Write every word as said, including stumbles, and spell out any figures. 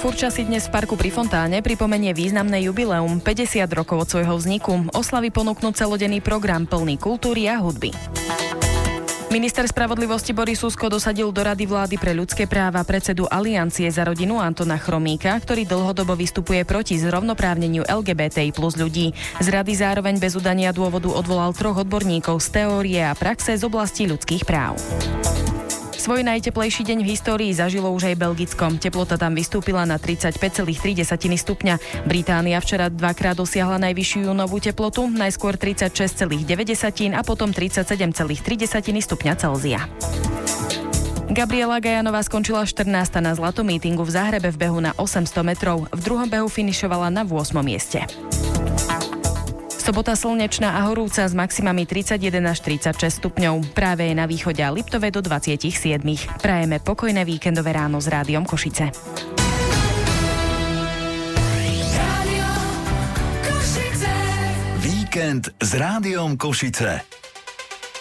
Furča si dnes v parku pri Fontáne pripomenie významné jubileum päťdesiat rokov od svojho vzniku. Oslavy ponúknú celodenný program plný kultúry a hudby. Minister spravodlivosti Boris Susko dosadil do Rady vlády pre ľudské práva predsedu Aliancie za rodinu Antona Chromíka, ktorý dlhodobo vystupuje proti zrovnoprávneniu el gé bé té í plus ľudí. Z rady zároveň bez udania dôvodu odvolal troch odborníkov z teórie a praxe z oblasti ľudských práv. Svoj najteplejší deň v histórii zažilo už aj Belgicko. Teplota tam vystúpila na tridsaťpäť celá tri stupňa. Británia včera dvakrát dosiahla najvyššiu júnovú teplotu, najskôr tridsaťšesť celá deväť a potom tridsaťsedem celá tri stupňa Celzia. Gabriela Gajanová skončila štrnásta na zlatom mítingu v Záhrebe v behu na osemsto metrov. V druhom behu finišovala na ôsmom mieste. Sobota slnečná a horúca s maximami tridsaťjeden až tridsaťšesť stupňov. Práve je na východe a Liptove do dvadsaťsedem. Prajeme pokojné víkendové ráno s Rádiom Košice. Víkend s Rádiom Košice.